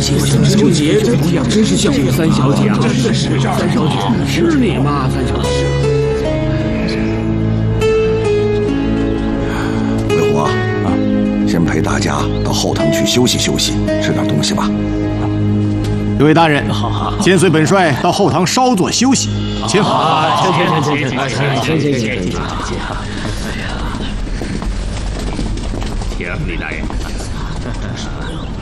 纠结，这模样真是像我三小姐啊！真是三小姐，是你吗？三小姐。 魏虎啊，先陪大家到后堂去休息休息，吃点东西吧。 各位大人，先随本帅到后堂稍作休息，请。 请李大爷。